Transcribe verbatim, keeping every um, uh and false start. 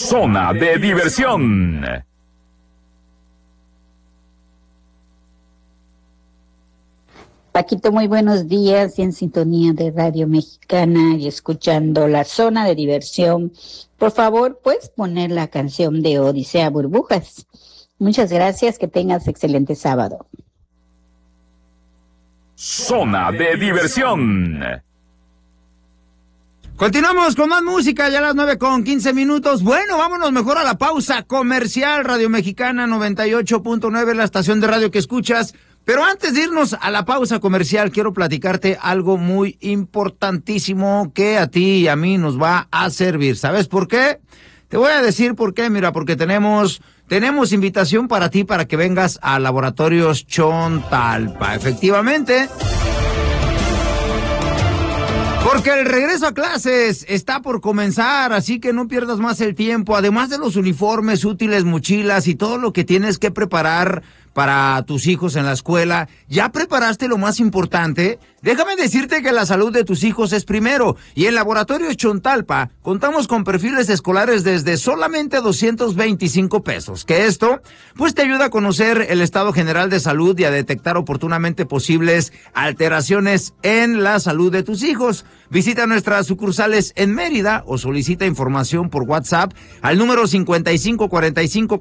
Zona de Diversión. Paquito, muy buenos días y en sintonía de Radio Mexicana y escuchando la Zona de Diversión. Por favor, ¿puedes poner la canción de Odisea Burbujas? Muchas gracias, que tengas excelente sábado. Zona de Diversión. Continuamos con más música, ya a las nueve con quince minutos. Bueno, vámonos mejor a la pausa comercial. Radio Mexicana noventa y ocho punto nueve, la estación de radio que escuchas. Pero antes de irnos a la pausa comercial, quiero platicarte algo muy importantísimo que a ti y a mí nos va a servir. ¿Sabes por qué? Te voy a decir por qué. Mira, porque tenemos, tenemos invitación para ti para que vengas a Laboratorios Chontalpa. Efectivamente, porque el regreso a clases está por comenzar, así que no pierdas más el tiempo. Además de los uniformes, útiles, mochilas y todo lo que tienes que preparar para tus hijos en la escuela, ¿ya preparaste lo más importante? Déjame decirte que la salud de tus hijos es primero, y en Laboratorios Chontalpa contamos con perfiles escolares desde solamente doscientos veinticinco pesos, que esto pues te ayuda a conocer el estado general de salud y a detectar oportunamente posibles alteraciones en la salud de tus hijos. Visita nuestras sucursales en Mérida o solicita información por WhatsApp al número cincuenta y cinco cuarenta y cinco